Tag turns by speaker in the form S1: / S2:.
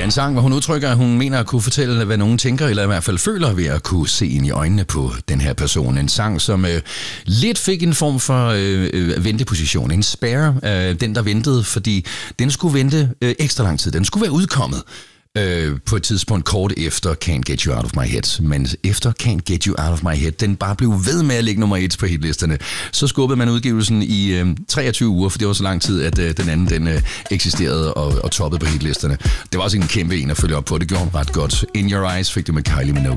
S1: en sang, hvor hun udtrykker, at hun mener at kunne fortælle, hvad nogen tænker, eller i hvert fald føler ved at kunne se ind i øjnene på den her person. En sang, som lidt fik en form for venteposition. En spare, den der ventede, fordi den skulle vente ekstra lang tid. Den skulle være udkommet på et tidspunkt kort efter Can't Get You Out of My Head. Men efter Can't Get You Out of My Head, den bare blev ved med at ligge nummer 1 på hitlisterne. Så skubbede man udgivelsen i 23 uger, for det var så lang tid, at den anden den eksisterede og toppede på hitlisterne. Det var også en kæmpe en at følge op på. Det gjorde hun ret godt. In Your Eyes fik det med Kylie Minogue.